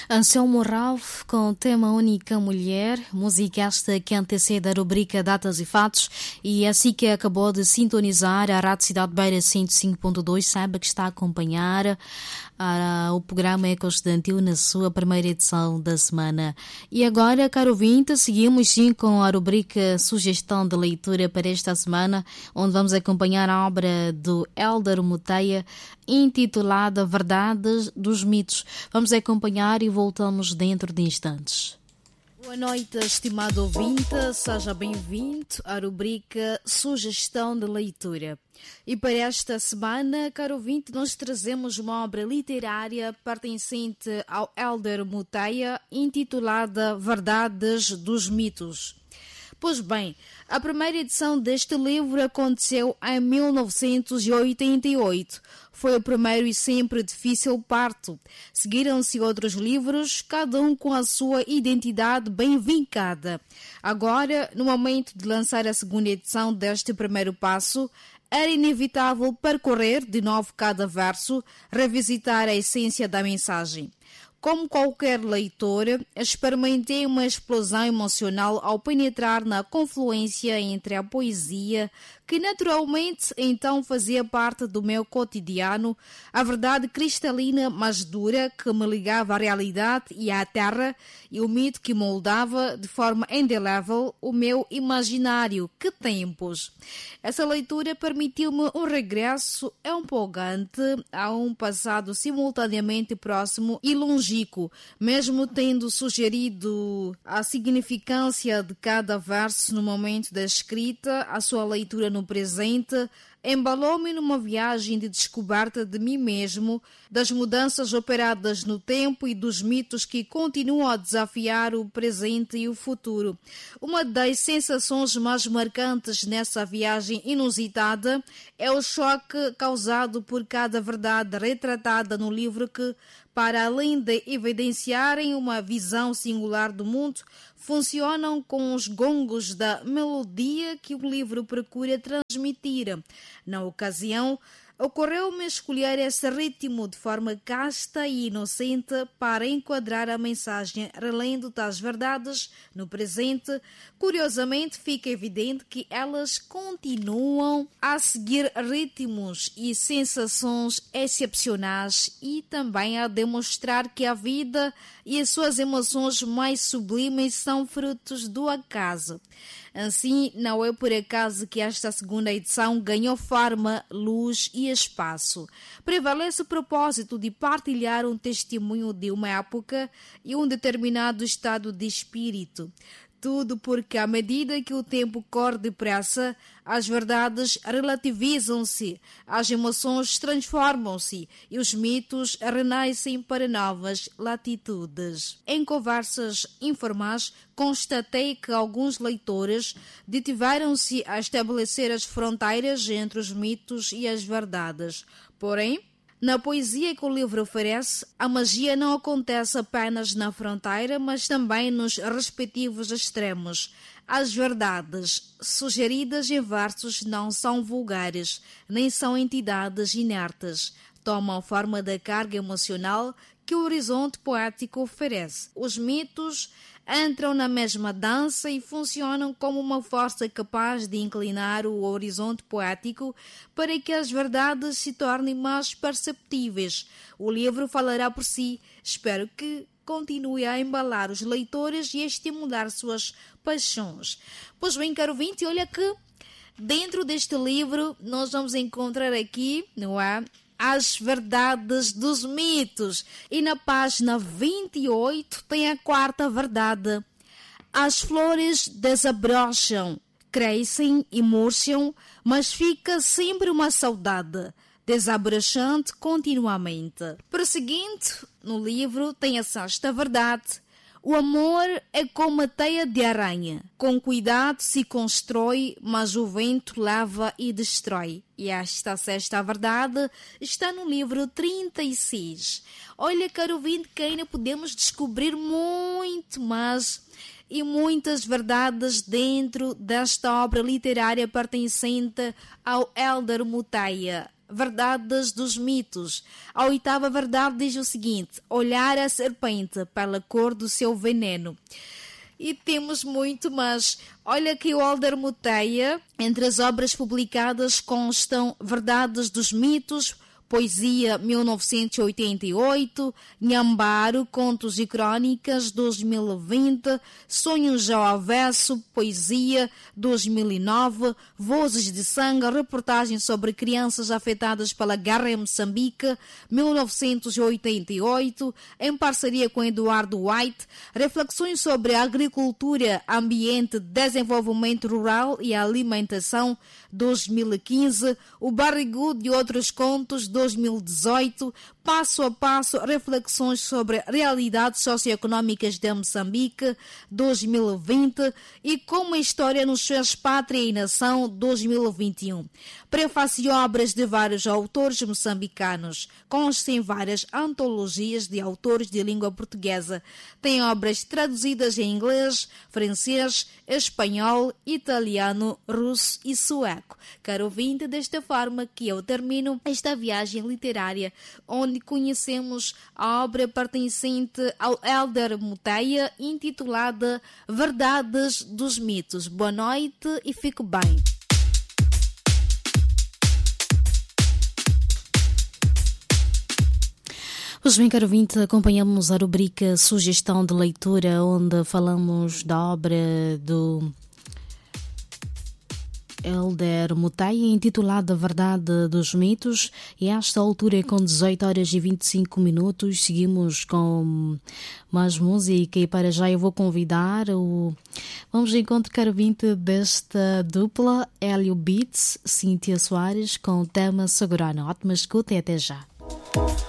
Anselmo Ralph com o tema Única Mulher, música esta que antecede a rubrica Datas e Fatos, e assim que acabou de sintonizar a Rádio Cidade Beira 105.2, saiba que está a acompanhar o programa Eco Estudantil na sua primeira edição da semana. E agora, caro ouvinte, seguimos sim com a rubrica Sugestão de Leitura para esta semana, onde vamos acompanhar a obra do Hélder Muteia, intitulada Verdades dos Mitos. Vamos acompanhar e voltamos dentro de instantes. Boa noite, estimado ouvinte, seja bem-vindo à rubrica Sugestão de Leitura. E para esta semana, caro ouvinte, nós trazemos uma obra literária pertencente ao Hélder Muteia, intitulada Verdades dos Mitos. Pois bem, a primeira edição deste livro aconteceu em 1988. Foi o primeiro e sempre difícil parto. Seguiram-se outros livros, cada um com a sua identidade bem vincada. Agora, no momento de lançar a segunda edição deste primeiro passo, era inevitável percorrer de novo cada verso, revisitar a essência da mensagem. Como qualquer leitor, experimentei uma explosão emocional ao penetrar na confluência entre a poesia, que naturalmente então fazia parte do meu cotidiano, a verdade cristalina mas dura que me ligava à realidade e à terra, e o mito que moldava de forma indelével o meu imaginário. Que tempos! Essa leitura permitiu-me um regresso empolgante a um passado simultaneamente próximo e longínquo, mesmo tendo sugerido a significância de cada verso no momento da escrita, a sua leitura no presente, embalou-me numa viagem de descoberta de mim mesmo, das mudanças operadas no tempo e dos mitos que continuam a desafiar o presente e o futuro. Uma das sensações mais marcantes nessa viagem inusitada é o choque causado por cada verdade retratada no livro que, para além de evidenciarem uma visão singular do mundo, funcionam com os gongos da melodia que o livro procura transmitir. Na ocasião, ocorreu-me escolher esse ritmo de forma casta e inocente para enquadrar a mensagem, relendo tais verdades no presente. Curiosamente, fica evidente que elas continuam a seguir ritmos e sensações excepcionais e também a demonstrar que a vida e as suas emoções mais sublimes são frutos do acaso. Assim, não é por acaso que esta segunda edição ganhou forma, luz e espaço. Prevalece o propósito de partilhar um testemunho de uma época e um determinado estado de espírito. Tudo porque, à medida que o tempo corre depressa, as verdades relativizam-se, as emoções transformam-se e os mitos renascem para novas latitudes. Em conversas informais, constatei que alguns leitores detiveram-se a estabelecer as fronteiras entre os mitos e as verdades. Porém, na poesia que o livro oferece, a magia não acontece apenas na fronteira, mas também nos respectivos extremos. As verdades sugeridas em versos não são vulgares, nem são entidades inertes. Tomam forma da carga emocional que o horizonte poético oferece. Os mitos entram na mesma dança e funcionam como uma força capaz de inclinar o horizonte poético para que as verdades se tornem mais perceptíveis. O livro falará por si. Espero que continue a embalar os leitores e a estimular suas paixões. Pois bem, caro ouvinte, olha que dentro deste livro nós vamos encontrar aqui, não é? As verdades dos mitos. E na página 28 tem a quarta verdade. As flores desabrocham, crescem e murcham, mas fica sempre uma saudade, desabrochante continuamente. Prosseguindo, no livro tem a sexta verdade. O amor é como a teia de aranha. Com cuidado se constrói, mas o vento leva e destrói. E esta sexta verdade está no livro 36. Olha, caro ouvinte, que ainda podemos descobrir muito mais e muitas verdades dentro desta obra literária pertencente ao Hélder Muteia. Verdades dos mitos. A 8ª verdade diz o seguinte: olhar a serpente pela cor do seu veneno. E temos muito mais. Olha que o Helder Muteia, entre as obras publicadas constam Verdades dos Mitos, Poesia 1988, Nhambaro, Contos e Crônicas 2020, Sonhos ao Avesso, Poesia 2009, Vozes de Sangue, reportagem sobre crianças afetadas pela guerra em Moçambique 1988, em parceria com Eduardo White, Reflexões sobre Agricultura, Ambiente, Desenvolvimento Rural e Alimentação 2015, O Barrigudo e Outros Contos 2018, Passo a Passo, Reflexões sobre Realidades Socioeconômicas de Moçambique 2020 e Como a História nos fez Pátria e Nação 2021. Prefácio e obras de vários autores moçambicanos. Consta em várias antologias de autores de língua portuguesa. Tem obras traduzidas em inglês, francês, espanhol, italiano, russo e sueco. Caro ouvinte, desta forma que eu termino esta viagem literária, onde conhecemos a obra pertencente ao Helder Muteia, intitulada Verdades dos Mitos. Boa noite e fique bem. Pois bem, caro ouvinte, acompanhamos a rubrica Sugestão de Leitura, onde falamos da obra do Helder Muteia, intitulada Verdade dos Mitos, e a esta altura, com 18h25, seguimos com mais música, e para já eu vou convidar vamos ao encontro, caro ouvinte, desta dupla, Hélio Beats, Cíntia Soares, com o tema Segurano. Ótima escuta e até já.